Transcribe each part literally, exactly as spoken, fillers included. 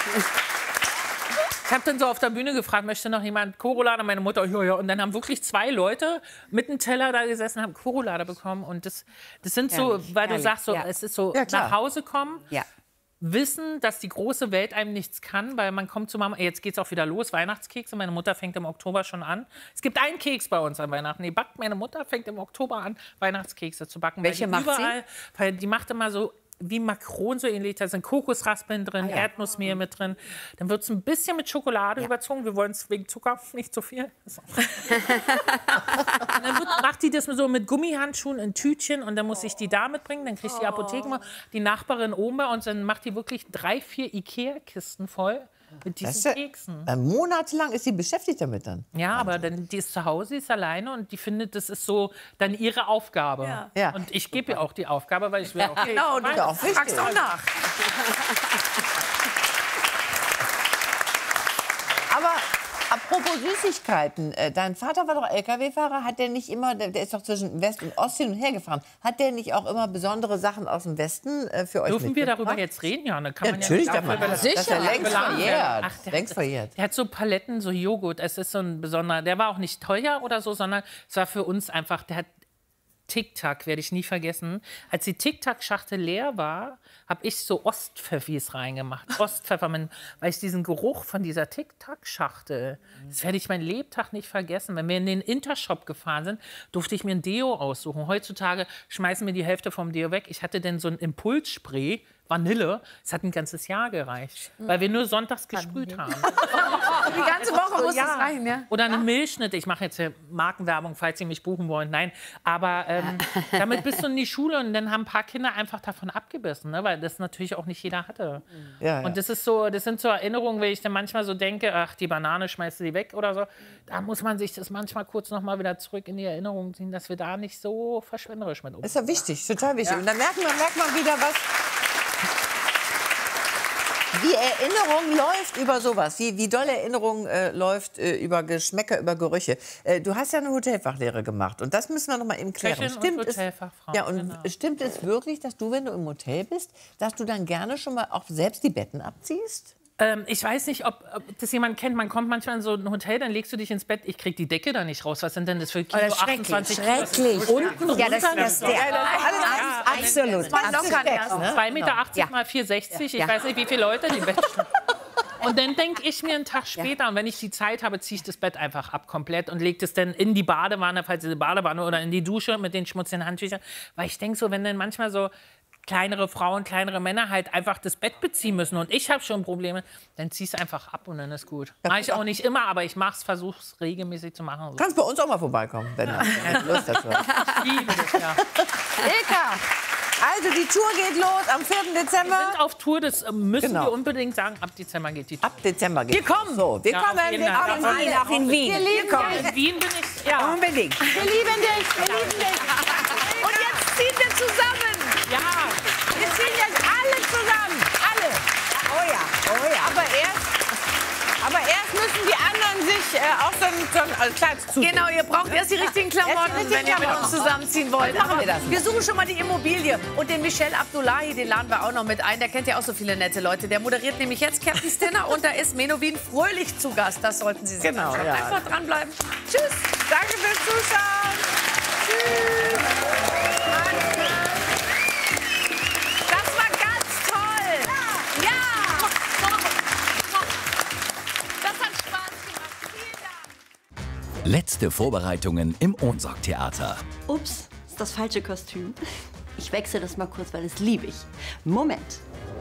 Ich habe dann so auf der Bühne gefragt, möchte noch jemand Korolade? Meine Mutter, ja, ja. Und dann haben wirklich zwei Leute mit einem Teller da gesessen und haben Korolade bekommen. Und das, das sind so, Herrlich, weil du herrlich, sagst, so, ja. es ist so Ja, klar. nach Hause kommen. Ja. Wissen, dass die große Welt einem nichts kann, weil man kommt zu Mama, jetzt geht's auch wieder los, Weihnachtskekse, meine Mutter fängt im Oktober schon an. Es gibt einen Keks bei uns an Weihnachten, die backt, meine Mutter fängt im Oktober an, Weihnachtskekse zu backen. Welche weil die macht überall, sie? Weil die macht immer so wie Macron so ähnlich, da sind Kokosraspeln drin, Ah, ja. Erdnussmehl mit drin. Dann wird es ein bisschen mit Schokolade überzogen, wir wollen es wegen Zucker nicht so viel. So. Und dann wird, macht die das so mit Gummihandschuhen in Tütchen und dann muss ich die da mitbringen, dann kriegt die Apotheke mal die Nachbarin oben bei uns, dann macht die wirklich drei, vier Ikea-Kisten voll mit diesen Das ist ja- Keksen. Äh, monatelang ist sie beschäftigt damit dann. Ja, aber dann, die ist zu Hause, sie ist alleine und die findet, das ist so dann ihre Aufgabe. Ja. Ja. Und ich gebe ihr auch die Aufgabe, weil ich will auch Genau, du ist ja auch wichtig. fragst auch nach. Aber apropos Süßigkeiten, äh, dein Vater war doch L K W-Fahrer, hat der nicht immer, der, der ist doch zwischen West und Ost hin und her gefahren, hat der nicht auch immer besondere Sachen aus dem Westen äh, für euch Dürfen wir darüber mitgebracht? jetzt reden? Ja, dann kann Ja, man natürlich, ja darf man. nicht Das ist ja längst belangen werden. verjährt. Ach, der längst hat, verjährt. Der hat so Paletten, so Joghurt. Es ist so ein besonderer. Der war auch nicht teuer oder so, sondern es war für uns einfach. Der hat Tic-Tac, werde ich nie vergessen. Als die Tic-Tac-Schachtel leer war, habe ich so Ostpfeffis reingemacht. Ostpfefferminz, weil ich diesen Geruch von dieser Tic-Tac-Schachtel, das werde ich mein Lebtag nicht vergessen. Wenn wir in den Intershop gefahren sind, durfte ich mir ein Deo aussuchen. Heutzutage schmeißen wir die Hälfte vom Deo weg. Ich hatte denn so ein Impulsspray, Vanille, es hat ein ganzes Jahr gereicht, weil wir nur sonntags gesprüht haben. Die ganze Woche muss es rein, ja? Oder eine Milchschnitte. Ich mache jetzt hier Markenwerbung, falls Sie mich buchen wollen. Nein, aber ähm, damit bist du in die Schule und dann haben ein paar Kinder einfach davon abgebissen, ne? Weil das natürlich auch nicht jeder hatte. Ja, ja. Und das ist so, das sind so Erinnerungen, wenn ich dann manchmal so denke, ach, die Banane schmeißt du die weg oder so. Da muss man sich das manchmal kurz noch mal wieder zurück in die Erinnerung ziehen, dass wir da nicht so verschwenderisch mit Das umgehen. ist ja wichtig, total wichtig. Und dann merkt man, merkt man wieder, was. Wie Erinnerung läuft über sowas, wie, wie dolle Erinnerung äh, läuft äh, über Geschmäcker, über Gerüche. Äh, du hast ja eine Hotelfachlehre gemacht und das müssen wir noch mal eben klären. Köchin und Stimmt es, Hotelfachfrau, ja, und genau. stimmt es wirklich, dass du, wenn du im Hotel bist, dass du dann gerne schon mal auch selbst die Betten abziehst? Ähm, ich weiß nicht, ob, ob das jemand kennt. Man kommt manchmal in so ein Hotel, dann legst du dich ins Bett. Ich krieg die Decke da nicht raus. Was sind denn das für Kilo das ist schrecklich, achtundzwanzig? schrecklich. Unten Ja, das, runter. das, der, absolut. Man lockern erst, ne? zwei Meter achtzig Ja. mal vier sechzig. Ich Ja. weiß nicht, wie viele Leute die Bett Und dann denke ich mir einen Tag später, und wenn ich die Zeit habe, ziehe ich das Bett einfach ab komplett und lege das dann in die Badewanne, falls diese Badewanne, oder in die Dusche mit den schmutzigen Handtüchern. Weil ich denke so, wenn dann manchmal so kleinere Frauen, kleinere Männer halt einfach das Bett beziehen müssen und ich habe schon Probleme, dann zieh es einfach ab und dann ist gut. Mache ich auch nicht immer, aber ich mache es, versuche es regelmäßig zu machen. So. Kannst bei uns auch mal vorbeikommen, wenn du Lust dazu hast. Ich liebe das, ja. Ilka, also die Tour geht los am vierten Wir Dezember. sind auf Tour, das müssen Genau. wir unbedingt sagen. Ab Dezember geht die Tour. Ab Dezember geht Wir kommen. So, wir Ja, auf kommen. jeden Wir Fall. kommen Auch alle. in- auch in Wien. Wir lieben Wir kommen. dich. In Wien bin ich, ja. Unbedingt. Wir lieben dich. Wir lieben dich. Und jetzt ziehen wir zusammen. ja. Wir ziehen jetzt alle zusammen. Alle. Oh ja, oh ja. Aber erst, aber erst müssen die anderen sich äh, auch so ein, so ein äh, Kleid zuziehen. Genau, ihr braucht erst die richtigen Klamotten, richtigen wenn ihr mit uns Klamotten. zusammenziehen wollt. Machen Aber wir das. wir suchen schon mal die Immobilie. Und den Michel Abdullahi, den laden wir auch noch mit ein. Der kennt ja auch so viele nette Leute. Der moderiert nämlich jetzt Captain's Dinner und da ist Menowin Fröhlich zu Gast. Das sollten Sie sich Genau, anschauen. ja. Einfach dranbleiben. Tschüss. Danke fürs Zuschauen. Tschüss. Das war ganz toll. Ja. Das hat Spaß gemacht. Vielen Dank. Letzte Vorbereitungen im Ohnsorg-Theater. Ups, ist das falsche Kostüm. Ich wechsle das mal kurz, weil das liebe ich. Moment.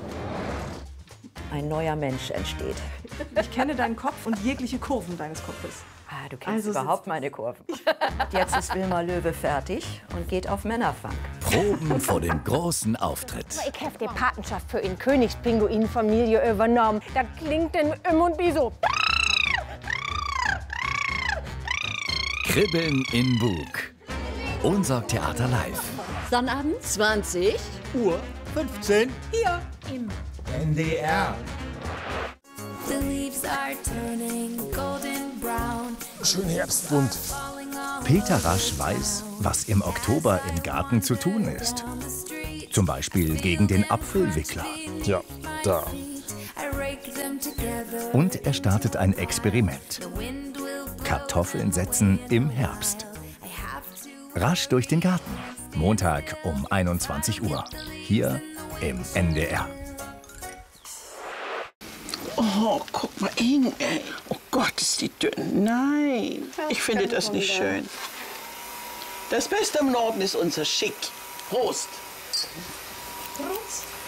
Ein neuer Mensch entsteht. Ich kenne deinen Kopf und jegliche Kurven deines Kopfes. Ah, du kennst Also überhaupt meine Kurven. Jetzt ist Wilma Löwe fertig und geht auf Männerfang. Proben vor dem großen Auftritt. Ich habe die Patenschaft für in Königspinguin-Familie übernommen. Das klingt denn im und wie so. Kribbeln in Bug. Ohnsorg-Theater live. Sonnabend, zwanzig Uhr fünfzehn. Hier im N D R. The leaves are turning golden brown. Schön herbstbunt. Peter Rasch weiß, was im Oktober im Garten zu tun ist. Zum Beispiel gegen den Apfelwickler. Ja, da. I rake the them together. Und er startet ein Experiment. The wind will blow. Kartoffeln setzen im Herbst. I have to. Rasch durch den Garten. Montag um einundzwanzig Uhr. Hier im N D R. Oh, guck mal hin, ey. Oh Gott, ist die dünn. Nein, ich finde das nicht schön. Das Beste im Norden ist unser Schick. Prost. Prost.